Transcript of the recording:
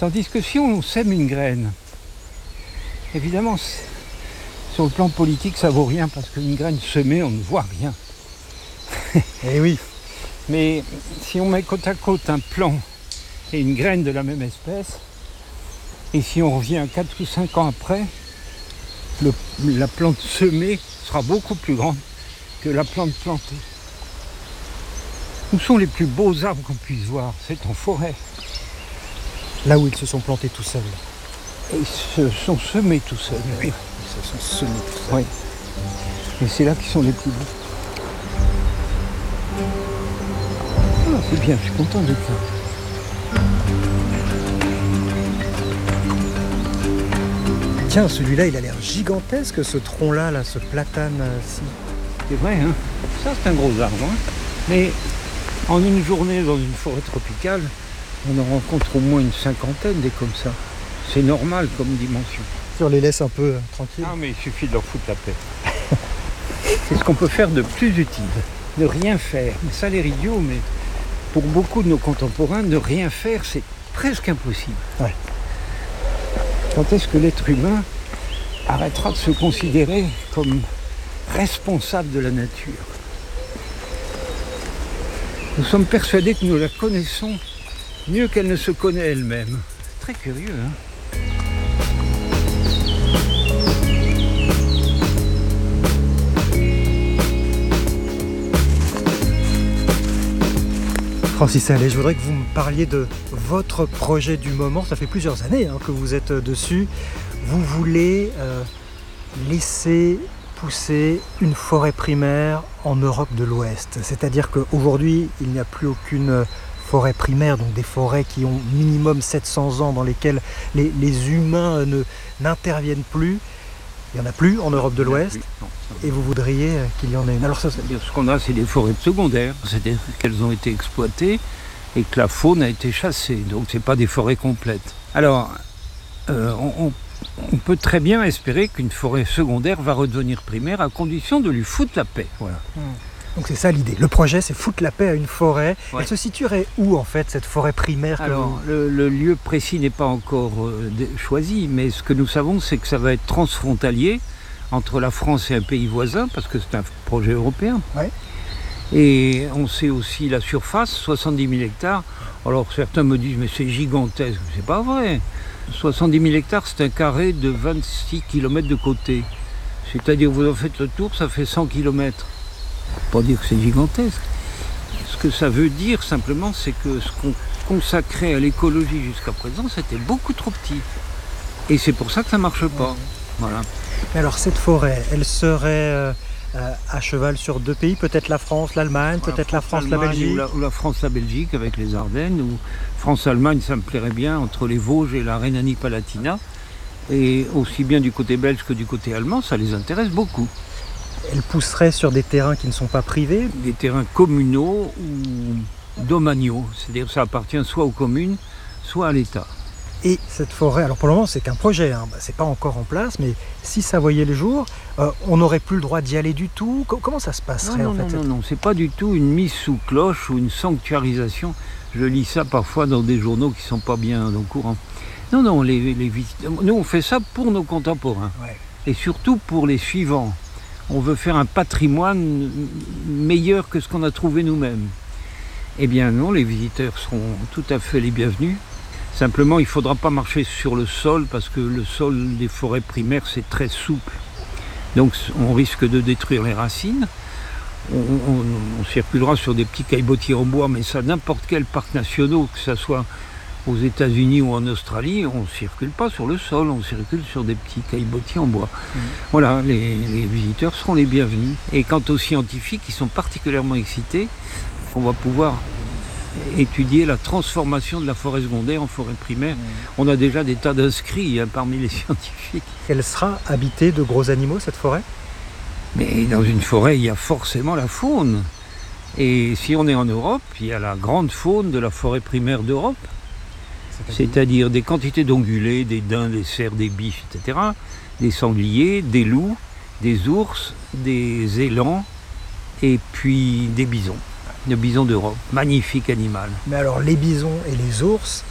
Tandis que si on sème une graine, évidemment, sur le plan politique, ça vaut rien parce qu'une graine semée, on ne voit rien. Eh oui. Mais si on met côte à côte un plant et une graine de la même espèce, et si on revient 4 ou 5 ans après, la plante semée sera beaucoup plus grande que la plante plantée. Où sont les plus beaux arbres qu'on puisse voir? C'est en forêt. Là où ils se sont plantés tout seuls. Et ils se sont semés tout seuls. Oui, ils se sont semés tout seuls. Oui. Et c'est là qu'ils sont les plus beaux. Ah, c'est bien, je suis content de ça. Tiens, celui-là, il a l'air gigantesque, ce tronc-là, là, ce platane-ci. C'est vrai, hein? Ça, c'est un gros arbre. Hein? Mais en une journée dans une forêt tropicale, on en rencontre au moins une cinquantaine des comme ça. C'est normal comme dimension. Si on les laisse un peu tranquilles. Ah, mais il suffit de leur foutre la paix. C'est ce qu'on peut faire de plus utile. Ne rien faire. Mais ça a l'air idiot, mais pour beaucoup de nos contemporains, ne rien faire, c'est presque impossible. Ouais. Quand est-ce que l'être humain arrêtera de se considérer comme responsable de la nature? Nous sommes persuadés que nous la connaissons mieux qu'elle ne se connaît elle-même. C'est très curieux, hein? Francis Allais, je voudrais que vous me parliez de votre projet du moment. Ça fait plusieurs années que vous êtes dessus. Vous voulez laisser pousser une forêt primaire en Europe de l'Ouest. C'est-à-dire qu'aujourd'hui, il n'y a plus aucune forêt primaire, donc des forêts qui ont minimum 700 ans, dans lesquelles les humains n'interviennent plus. Il n'y en a plus en Europe de l'Ouest. Et vous voudriez qu'il y en ait une. Alors ça, ce qu'on a, c'est des forêts secondaires, c'est-à-dire qu'elles ont été exploitées et que la faune a été chassée. Donc c'est pas des forêts complètes. Alors, on peut très bien espérer qu'une forêt secondaire va redevenir primaire à condition de lui foutre la paix. Voilà. Donc c'est ça l'idée. Le projet, c'est foutre la paix à une forêt. Ouais. Elle se situerait où en fait, cette forêt primaire que Alors, le lieu précis n'est pas encore choisi, mais ce que nous savons, c'est que ça va être transfrontalier entre la France et un pays voisin, parce que c'est un projet européen. Ouais. Et on sait aussi la surface, 70 000 hectares. Alors certains me disent, mais c'est gigantesque. C'est pas vrai. 70 000 hectares, c'est un carré de 26 km de côté. C'est-à-dire, vous en faites le tour, ça fait 100 km. Pas dire que c'est gigantesque. Ce que ça veut dire simplement, c'est que ce qu'on consacrait à l'écologie jusqu'à présent, c'était beaucoup trop petit. Et c'est pour ça que ça ne marche pas. Voilà. Mais alors cette forêt, elle serait à cheval sur deux pays, peut-être la France, l'Allemagne, peut-être la France, la Belgique. Ou la France, la Belgique avec les Ardennes, ou France-Allemagne, ça me plairait bien, entre les Vosges et la Rhénanie-Palatinat. Et aussi bien du côté belge que du côté allemand, ça les intéresse beaucoup. Elle pousserait sur des terrains qui ne sont pas privés. Des terrains communaux ou domaniaux, c'est-à-dire que ça appartient soit aux communes, soit à l'État. Et cette forêt, alors pour le moment c'est qu'un projet, c'est pas encore en place, mais si ça voyait le jour, on n'aurait plus le droit d'y aller du tout. Comment ça se passerait en fait? Non, c'est pas du tout une mise sous cloche ou une sanctuarisation. Je lis ça parfois dans des journaux qui sont pas bien au courant. Non, nous on fait ça pour nos contemporains, Ouais. Et surtout pour les suivants. On veut faire un patrimoine meilleur que ce qu'on a trouvé nous-mêmes. Eh bien non, les visiteurs seront tout à fait les bienvenus. Simplement, il ne faudra pas marcher sur le sol parce que le sol des forêts primaires, c'est très souple. Donc on risque de détruire les racines. On circulera sur des petits caillebotiers en bois, mais ça, n'importe quel parc national, que ce soit aux États-Unis ou en Australie, on ne circule pas sur le sol, on circule sur des petits caillebotiers en bois. Voilà, les visiteurs seront les bienvenus. Et quant aux scientifiques, ils sont particulièrement excités, on va pouvoir étudier la transformation de la forêt secondaire en forêt primaire. On a déjà des tas d'inscrits parmi les scientifiques. Elle sera habitée de gros animaux, cette forêt? Mais dans une forêt, il y a forcément la faune. Et si on est en Europe, il y a la grande faune de la forêt primaire d'Europe. C'est-à-dire des quantités d'ongulés, des daims, des cerfs, des biches, etc. Des sangliers, des loups, des ours, des élans et puis des bisons. Le bison d'Europe, magnifique animal. Mais alors les bisons et les ours,